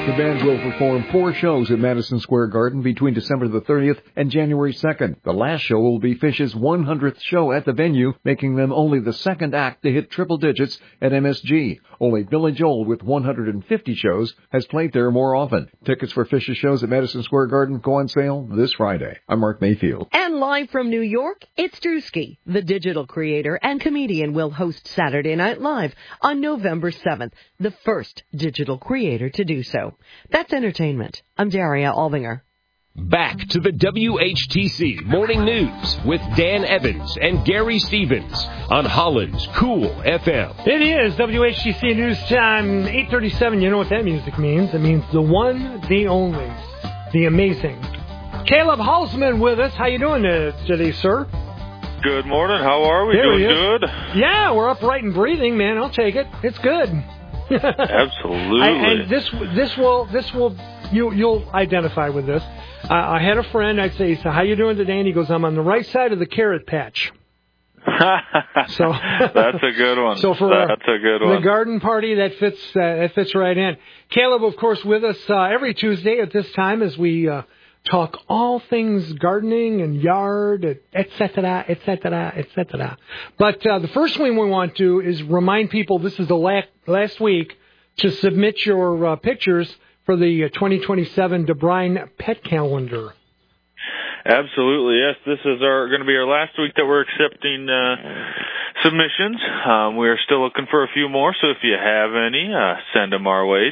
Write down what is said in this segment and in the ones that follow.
The band will perform 4 shows at Madison Square Garden between December the 30th and January 2nd. The last show will be Phish's 100th show at the venue, making them only the second act to hit triple digits at MSG. Only Billy Joel, with 150 shows, has played there more often. Tickets for Phish's shows at Madison Square Garden go on sale this Friday. I'm Mark Mayfield. And live from New York, it's Drewski. The digital creator and comedian will host Saturday Night Live on November 7th, the first digital creator to do so. That's entertainment. I'm Daria Albinger. Back to the WHTC Morning News with Dan Evans and Gary Stevens on Holland's Cool FM. It is WHTC News Time, 8:37. You know what that music means? It means the one, the only, the amazing Caleb Halsman with us. How you doing today, sir? Good morning. How are we? Doing good? Yeah, we're upright and breathing, man. I'll take it. It's good. Absolutely. And this will you'll identify with this. I had a friend. I'd say, "So how you doing today?" And he goes, "I'm on the right side of the carrot patch." So that's a good one. So for that's a good one. The garden party, that fits right in. Caleb, of course, with us every Tuesday at this time as we talk all things gardening and yard, etc., etc., etc. But the first thing we want to do is remind people this is the last week to submit your pictures for the 2027 DeBrine Pet Calendar. Absolutely, yes. This is going to be our last week that we're accepting submissions. We are still looking for a few more, so if you have any, send them our way.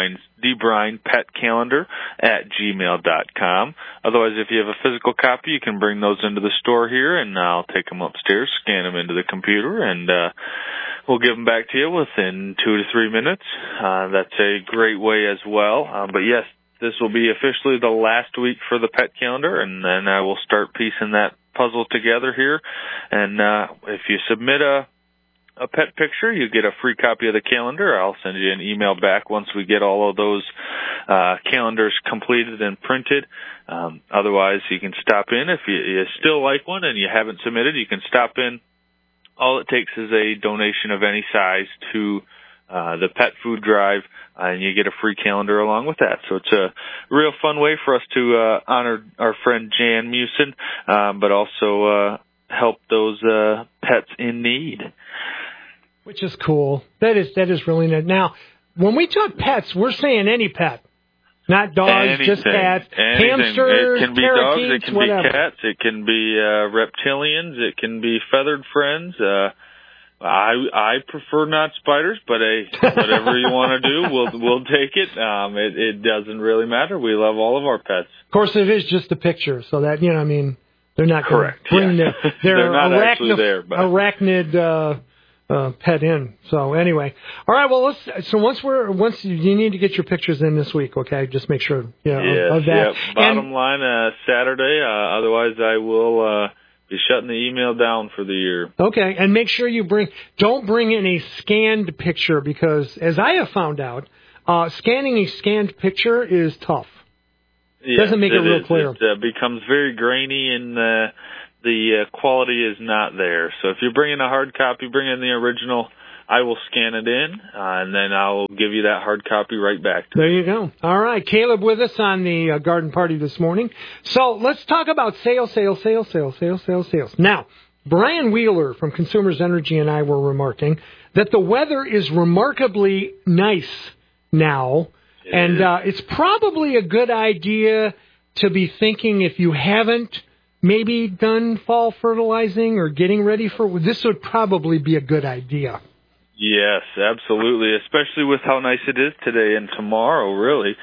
DeBrinePetCalendar@gmail.com. Otherwise, if you have a physical copy, you can bring those into the store here, and I'll take them upstairs, scan them into the computer, and we'll give them back to you within 2 to 3 minutes. That's a great way as well. But yes, this will be officially the last week for the pet calendar, and then I will start piecing that puzzle together here. And if you submit a pet picture, you get a free copy of the calendar. I'll send you an email back once we get all of those calendars completed and printed. Otherwise, you can stop in. If you still like one and you haven't submitted, you can stop in. All it takes is a donation of any size to the pet food drive, and you get a free calendar along with that. So it's a real fun way for us to honor our friend Jan Musin, but also help those pets in need. Which is cool. That is really neat. Now, when we talk pets, we're saying any pet. Not dogs, just cats. Anything. Hamsters, it can be parakeets, dogs, it can whatever. be cats, it can be reptilians, it can be feathered friends. I prefer not spiders, but whatever you want to do, we'll take it. It doesn't really matter. We love all of our pets. Of course, it is just a picture, so that they're not going to bring their they're not actually there, but arachnid pet in. So anyway, all right. Well, once you need to get your pictures in this week, okay? Just make sure of that. Yeah. Bottom line, Saturday. Otherwise, I will be shutting the email down for the year. Okay, and make sure you don't bring in a scanned picture, because as I have found out, scanning a scanned picture is tough. Yes, doesn't make it real clear. It becomes very grainy, and the quality is not there. So if you're bringing a hard copy, bring in the original. I will scan it in, and then I'll give you that hard copy right back to you. There you go. All right, Caleb with us on the garden party this morning. So let's talk about sales. Now, Brian Wheeler from Consumers Energy and I were remarking that the weather is remarkably nice now, and it's probably a good idea to be thinking, if you haven't maybe done fall fertilizing or getting ready for this, would probably be a good idea. Yes, absolutely, especially with how nice it is today and tomorrow, really.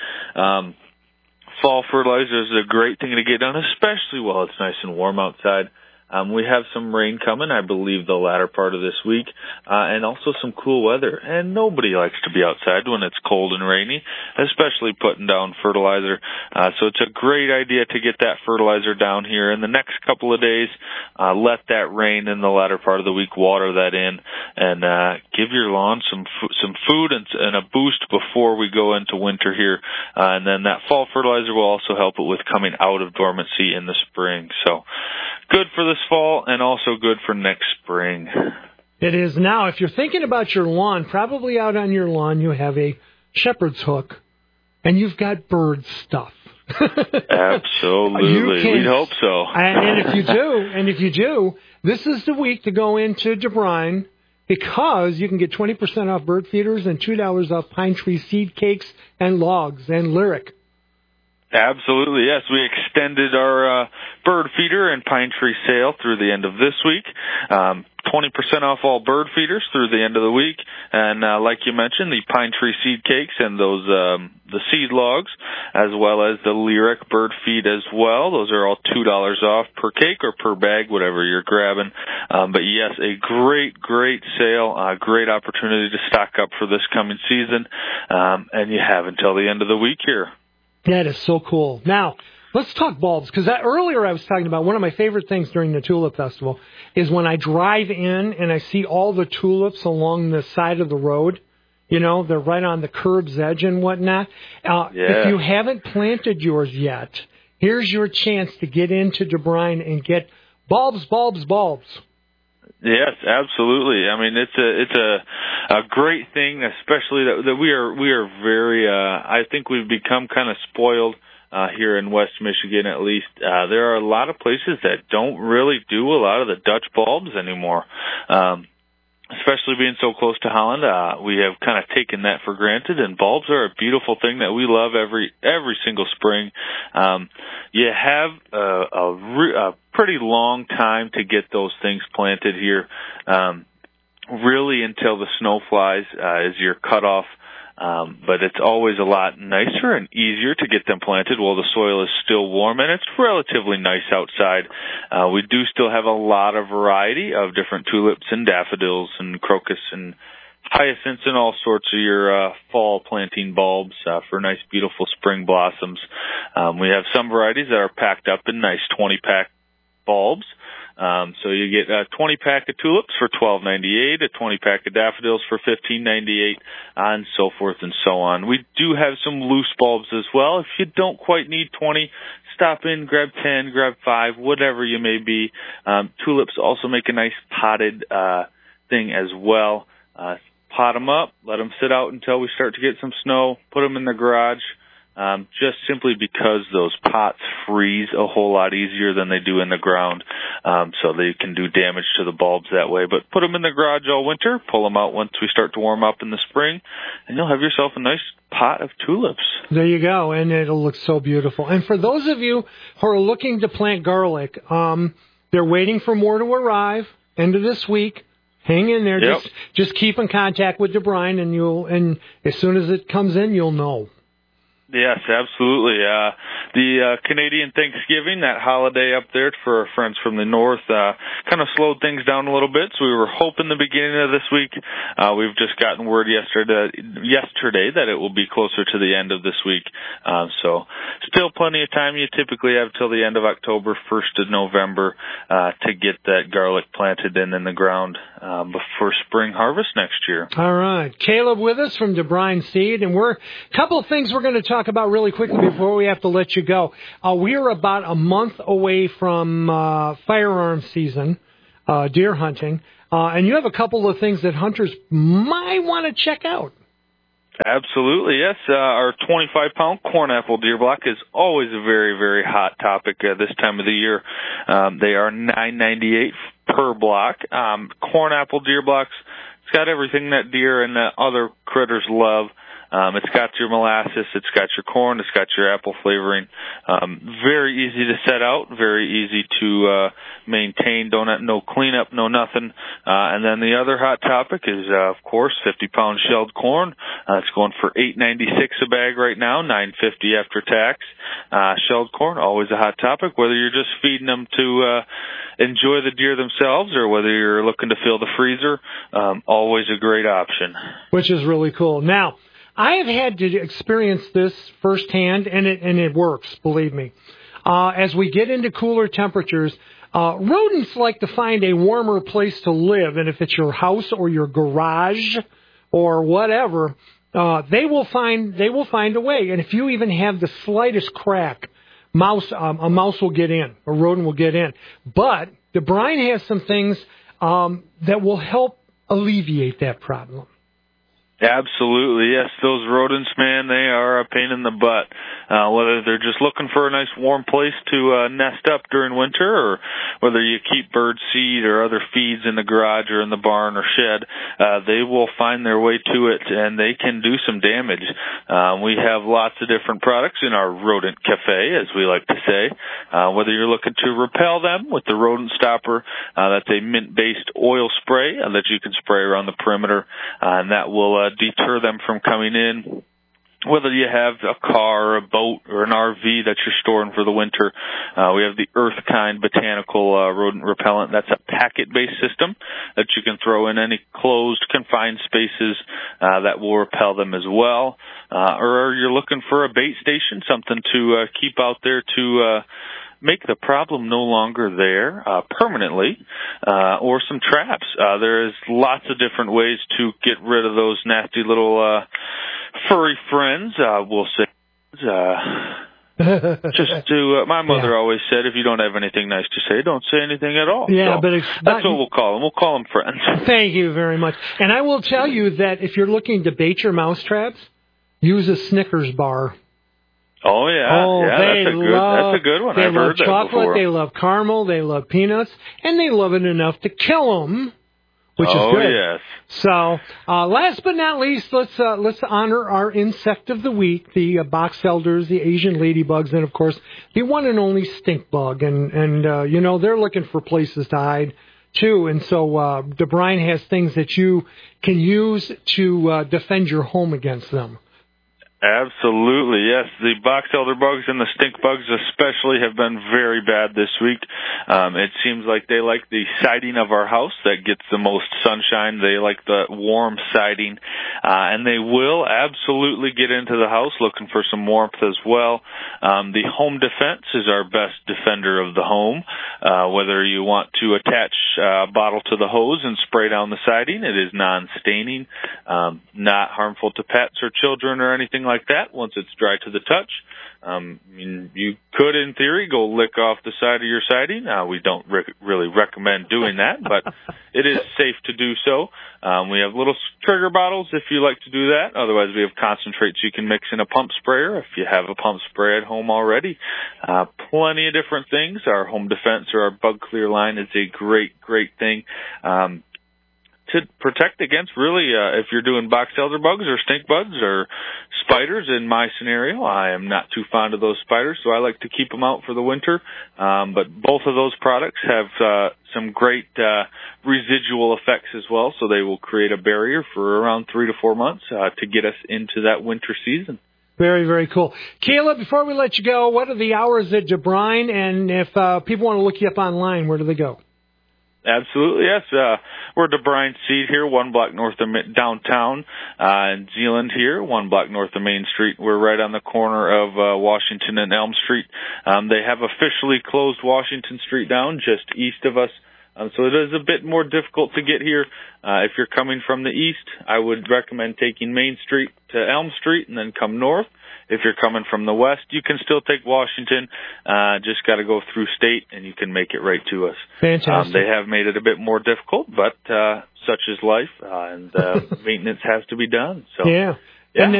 Fall fertilizer is a great thing to get done, especially while it's nice and warm outside. We have some rain coming, I believe, the latter part of this week, and also some cool weather. And nobody likes to be outside when it's cold and rainy, especially putting down fertilizer. So it's a great idea to get that fertilizer down here in the next couple of days. Let that rain in the latter part of the week water that in, and give your lawn some food and a boost before we go into winter here. And then that fall fertilizer will also help it with coming out of dormancy in the spring. So good for this fall and also good for next spring. It is. Now, if you're thinking about your lawn, probably out on your lawn you have a shepherd's hook and you've got bird stuff. Absolutely. We'd hope so. And if you do, this is the week to go into DeBrine, because you can get 20% off bird feeders and $2 off pine tree seed cakes and logs and Lyric. Absolutely, yes. We extended our bird feeder and pine tree sale through the end of this week. 20% off all bird feeders through the end of the week. And like you mentioned, the pine tree seed cakes and those the seed logs, as well as the Lyric bird feed as well. Those are all $2 off per cake or per bag, whatever you're grabbing. But yes, a great sale, great opportunity to stock up for this coming season. And you have until the end of the week here. That is so cool. Now, let's talk bulbs, because earlier I was talking about one of my favorite things during the Tulip Festival is when I drive in and I see all the tulips along the side of the road. You know, they're right on the curb's edge and whatnot. If you haven't planted yours yet, here's your chance to get into DeBrine and get bulbs. Yes, absolutely. I mean, it's a great thing, especially that we are very. I think we've become kind of spoiled here in West Michigan, at least. There are a lot of places that don't really do a lot of the Dutch bulbs anymore. Especially being so close to Holland, we have kind of taken that for granted, and bulbs are a beautiful thing that we love every single spring. You have a pretty long time to get those things planted here, really until the snow flies is your cutoff. But it's always a lot nicer and easier to get them planted while the soil is still warm, and it's relatively nice outside. We do still have a lot of variety of different tulips and daffodils and crocus and hyacinths and all sorts of your fall planting bulbs for nice, beautiful spring blossoms. We have some varieties that are packed up in nice 20-pack bulbs. So you get a 20-pack of tulips for $12.98, a 20-pack of daffodils for $15.98, and so forth and so on. We do have some loose bulbs as well. If you don't quite need 20, stop in, grab 10, grab 5, whatever you may be. Tulips also make a nice potted thing as well. Pot them up, let them sit out until we start to get some snow, put them in the garage. Just simply because those pots freeze a whole lot easier than they do in the ground, so they can do damage to the bulbs that way. But put them in the garage all winter, pull them out once we start to warm up in the spring, and you'll have yourself a nice pot of tulips. There you go, and it'll look so beautiful. And for those of you who are looking to plant garlic, they're waiting for more to arrive, end of this week. Hang in there. Yep. Just keep in contact with DeBrine, and as soon as it comes in, you'll know. Yes, absolutely. The Canadian Thanksgiving, that holiday up there for our friends from the north, kind of slowed things down a little bit. So we were hoping the beginning of this week. We've just gotten word yesterday that it will be closer to the end of this week. So still plenty of time. You typically have till the end of October, 1st of November, to get that garlic planted in the ground before spring harvest next year. All right. Caleb with us from DeBrine Seed, and a couple of things we're going to talk about really quickly before we have to let you go. We are about a month away from firearm season, deer hunting, and you have a couple of things that hunters might want to check out. Absolutely, yes. Our 25-pound corn apple deer block is always a very, very hot topic this time of the year. They are $9.98 per block. Corn apple deer blocks, it's got everything that deer and other critters love. It's got your molasses, it's got your corn, it's got your apple flavoring. Very easy to set out, very easy to maintain. No cleanup, no nothing. And then the other hot topic is, of course, 50-pound shelled corn. It's going for $8.96 a bag right now, $9.50 after tax. Shelled corn, always a hot topic, whether you're just feeding them to enjoy the deer themselves or whether you're looking to fill the freezer. Always a great option. Which is really cool. Now, I have had to experience this firsthand, and it works, believe me. As we get into cooler temperatures, rodents like to find a warmer place to live, and if it's your house or your garage or whatever, they will find a way. And if you even have the slightest crack, a mouse will get in, a rodent will get in. But DeBrine has some things that will help alleviate that problem. Absolutely, yes. Those rodents, man, they are a pain in the butt. Whether they're just looking for a nice warm place to nest up during winter, or whether you keep bird seed or other feeds in the garage or in the barn or shed, they will find their way to it, and they can do some damage. We have lots of different products in our rodent cafe, as we like to say. Whether you're looking to repel them with the rodent stopper, that's a mint-based oil spray that you can spray around the perimeter, and that will deter them from coming in. Whether you have a car or a boat or an RV that you're storing for the winter, we have the Earthkind botanical rodent repellent. That's a packet-based system that you can throw in any closed, confined spaces that will repel them as well. Or you're looking for a bait station, something to keep out there to make the problem no longer there permanently, or some traps. There is lots of different ways to get rid of those nasty little furry friends, we'll say. Just to, my mother always said, if you don't have anything nice to say, don't say anything at all. Yeah, so but that's what we'll call them. We'll call them friends. Thank you very much. And I will tell you that if you're looking to bait your mouse traps, use a Snickers bar. Oh, yeah. That's a good one. They love chocolate, they love caramel, they love peanuts, and they love it enough to kill them, which is good. Oh, yes. So, last but not least, let's honor our insect of the week, the box elders, the Asian ladybugs, and, of course, the one and only stink bug. And you know, they're looking for places to hide, too. And so DeBrine has things that you can use to defend your home against them. Absolutely, yes. The box elder bugs and the stink bugs especially have been very bad this week. It seems like they like the siding of our house that gets the most sunshine. They like the warm siding, and they will absolutely get into the house looking for some warmth as well. The home defense is our best defender of the home. Whether you want to attach a bottle to the hose and spray down the siding, it is non-staining, not harmful to pets or children or anything like that once it's dry to the touch. You could, in theory, go lick off the side of your siding. We don't really recommend doing that, but it is safe to do so. We have little trigger bottles if you like to do that. Otherwise, we have concentrates you can mix in a pump sprayer if you have a pump spray at home already. Plenty of different things. Our home defense or our bug clear line is a great thing. To protect against, really, if you're doing box elder bugs or stink bugs or spiders, in my scenario, I am not too fond of those spiders, so I like to keep them out for the winter. But both of those products have some great residual effects as well, so they will create a barrier for around 3 to 4 months to get us into that winter season. Very, very cool. Caleb, before we let you go, what are the hours at DeBrine? And if people want to look you up online, where do they go? Absolutely, yes. We're DeBrine Seed here, 1 block north of downtown, in Zeeland here, 1 block north of Main Street. We're right on the corner of Washington and Elm Street. They have officially closed Washington Street down just east of us. So it is a bit more difficult to get here. If you're coming from the east, I would recommend taking Main Street to Elm Street and then come north. If you're coming from the west, you can still take Washington. Just got to go through state, and you can make it right to us. Fantastic. They have made it a bit more difficult, but such is life, and maintenance has to be done. So yeah.